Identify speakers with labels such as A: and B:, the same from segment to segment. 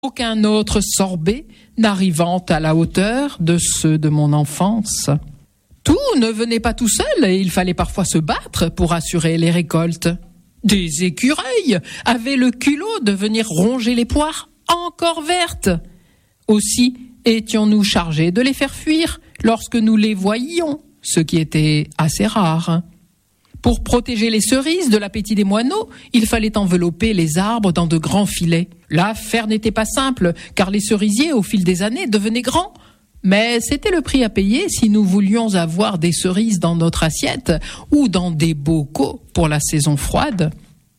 A: Aucun autre sorbet n'arrivant à la hauteur de ceux de mon enfance. Tout ne venait pas tout seul et il fallait parfois se battre pour assurer les récoltes. Des écureuils avaient le culot de venir ronger les poires encore vertes. Aussi étions-nous chargés de les faire fuir lorsque nous les voyions, ce qui était assez rare. Pour protéger les cerises de l'appétit des moineaux, il fallait envelopper les arbres dans de grands filets. L'affaire n'était pas simple, car les cerisiers, au fil des années, devenaient grands. Mais c'était le prix à payer si nous voulions avoir des cerises dans notre assiette ou dans des bocaux pour la saison froide.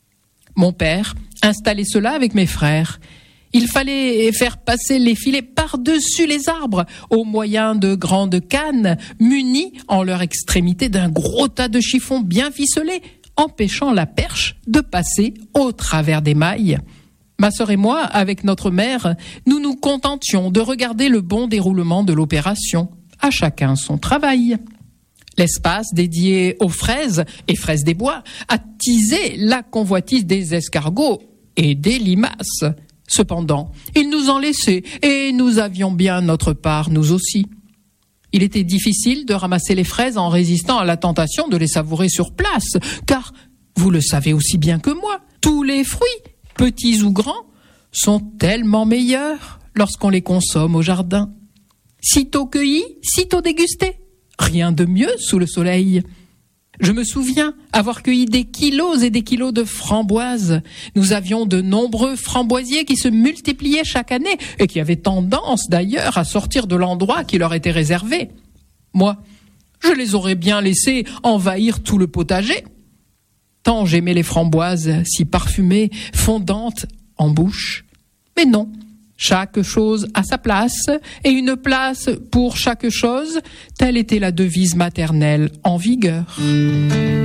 A: Mon père installait cela avec mes frères. Il fallait faire passer les filets par-dessus les arbres au moyen de grandes cannes munies en leur extrémité d'un gros tas de chiffons bien ficelés, empêchant la perche de passer au travers des mailles. Ma sœur et moi, avec notre mère, nous nous contentions de regarder le bon déroulement de l'opération. À chacun son travail. L'espace dédié aux fraises et fraises des bois attisait la convoitise des escargots et des limaces. Cependant, ils nous en laissaient et nous avions bien notre part, nous aussi. Il était difficile de ramasser les fraises en résistant à la tentation de les savourer sur place, car, vous le savez aussi bien que moi, tous les fruits, petits ou grands, sont tellement meilleurs lorsqu'on les consomme au jardin. Sitôt cueillis, sitôt dégustés. Rien de mieux sous le soleil. Je me souviens avoir cueilli des kilos et des kilos de framboises. Nous avions de nombreux framboisiers qui se multipliaient chaque année et qui avaient tendance d'ailleurs à sortir de l'endroit qui leur était réservé. Moi, je les aurais bien laissés envahir tout le potager. Tant j'aimais les framboises si parfumées, fondantes en bouche. Mais non, chaque chose a sa place et une place pour chaque chose, telle était la devise maternelle en vigueur.